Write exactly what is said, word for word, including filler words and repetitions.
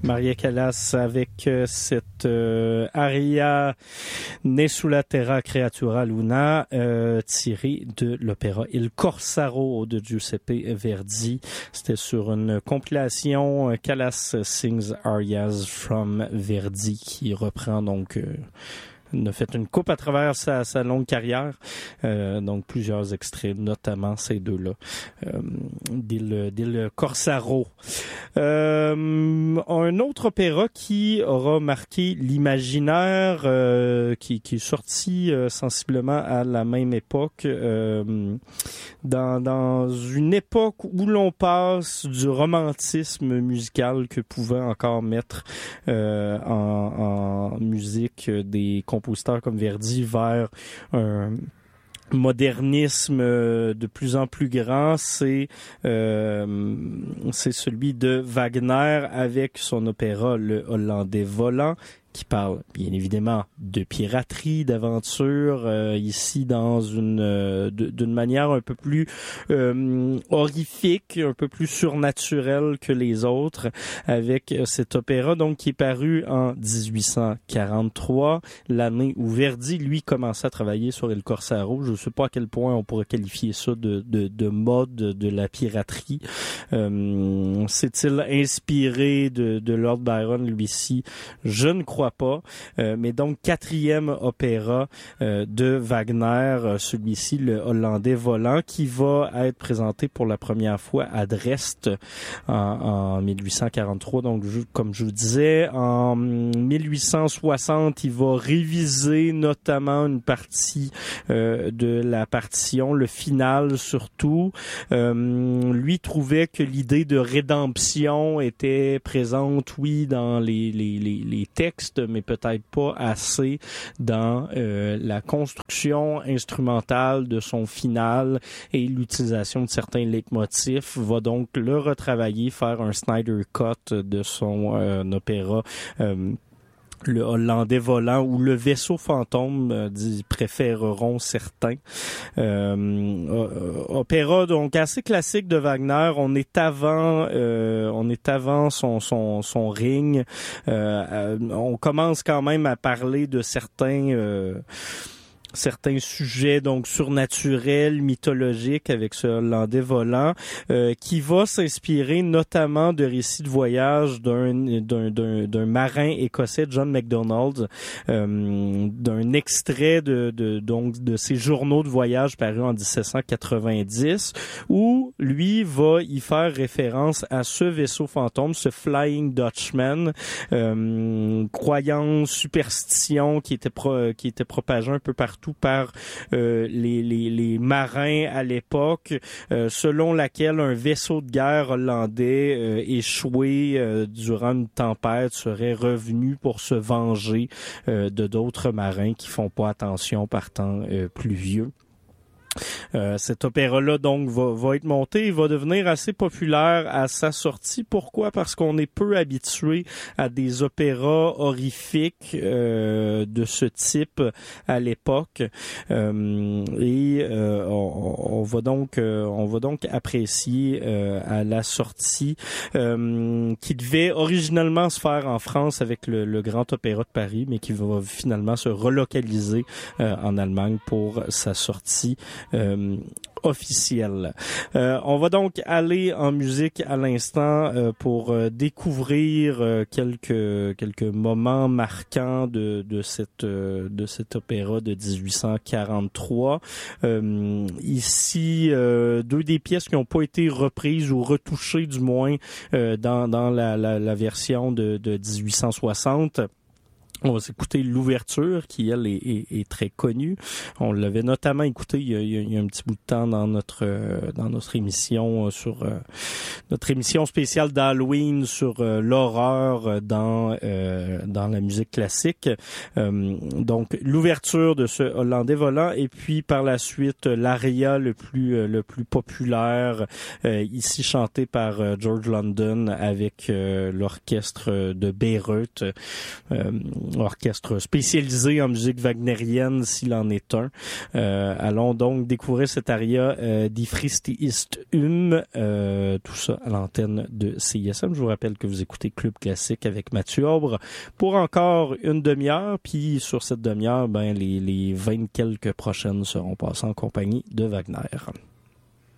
Maria Callas avec euh, cette euh, aria Nessula Terra Creatura Luna euh, tirée de l'opéra Il Corsaro de Giuseppe Verdi. C'était sur une compilation euh, Callas Sings Arias from Verdi qui reprend donc euh, a fait une coupe à travers sa, sa longue carrière, euh, donc plusieurs extraits, notamment ces deux-là, euh, d'Il, d'Il Corsaro. Euh, un autre opéra qui aura marqué l'imaginaire, euh, qui, qui est sorti euh, sensiblement à la même époque, euh, dans, dans une époque où l'on passe du romantisme musical que pouvaient encore mettre euh, en, en musique des compositeurs comme Verdi vers un modernisme de plus en plus grand, c'est euh, c'est celui de Wagner avec son opéra Le Hollandais volant, qui parle bien évidemment de piraterie, d'aventure, euh, ici dans une euh, de, d'une manière un peu plus euh, horrifique, un peu plus surnaturelle que les autres, avec cet opéra donc qui est paru en dix-huit cent quarante-trois, l'année où Verdi lui commençait à travailler sur Il Corsaro. Je ne sais pas à quel point on pourrait qualifier ça de de, de mode de la piraterie. Euh, s'est-il inspiré de de Lord Byron lui-ci? Je ne crois pas, euh, mais donc quatrième opéra euh, de Wagner, euh, celui-ci, le Hollandais volant, qui va être présenté pour la première fois à Dresde en, en dix-huit cent quarante-trois. Donc, je, comme je vous disais, en dix-huit cent soixante, il va réviser notamment une partie euh, de la partition, le final surtout. Euh, lui trouvait que l'idée de rédemption était présente, oui, dans les, les, les, les textes, mais peut-être pas assez dans euh, la construction instrumentale de son final et l'utilisation de certains leitmotifs. Va donc le retravailler, faire un Snyder Cut de son euh, opéra euh, Le Hollandais volant ou Le Vaisseau fantôme, euh, dit, préféreront certains. Euh, opéra donc assez classique de Wagner. On est avant, euh, on est avant son son son ring. Euh, euh, on commence quand même à parler de certains. Euh, certains sujets donc surnaturels, mythologiques avec ce Hollandais volant, euh, qui va s'inspirer notamment de récits de voyage d'un d'un d'un, d'un marin écossais, John MacDonald, euh, d'un extrait de de donc de ses journaux de voyage parus en dix-sept cent quatre-vingt-dix, où lui va y faire référence à ce vaisseau fantôme, ce Flying Dutchman, euh, croyance, superstition qui était pro, qui était propagée un peu partout par euh, les, les, les marins à l'époque, euh, selon laquelle un vaisseau de guerre hollandais euh, échoué euh, durant une tempête serait revenu pour se venger euh, de d'autres marins qui font pas attention par temps euh, pluvieux. Euh, cet opéra-là, donc, va, va être monté et va devenir assez populaire à sa sortie. Pourquoi? Parce qu'on est peu habitué à des opéras horrifiques euh, de ce type à l'époque. Euh, et euh, on, on va donc euh, on va donc apprécier euh, à la sortie euh, qui devait originalement se faire en France avec le, le Grand Opéra de Paris, mais qui va finalement se relocaliser euh, en Allemagne pour sa sortie Euh, officielle. Euh, on va donc aller en musique à l'instant euh, pour euh, découvrir euh, quelques quelques moments marquants de de cette euh, de cet opéra de dix-huit cent quarante-trois. Euh, ici, euh, deux des pièces qui n'ont pas été reprises ou retouchées du moins euh, dans dans la la, la version de de dix-huit cent soixante. On va s'écouter l'ouverture qui, elle, est, est, est très connue. On l'avait notamment écouté il y, a, il y a un petit bout de temps dans notre euh, dans notre émission sur euh, notre émission spéciale d'Halloween sur euh, l'horreur dans euh, dans la musique classique. Euh, donc l'ouverture de ce Hollandais volant et puis par la suite l'aria le plus euh, le plus populaire euh, ici chanté par euh, George London avec euh, l'orchestre de Bayreuth. Euh, orchestre spécialisé en musique wagnérienne, s'il en est un. Euh, allons donc découvrir cet aria euh, Die Frist ist um, euh, tout ça à l'antenne de C I S M. Je vous rappelle que vous écoutez Club Classique avec Mathieu Aubre pour encore une demi-heure, puis sur cette demi-heure, ben les, les vingt quelques prochaines seront passées en compagnie de Wagner.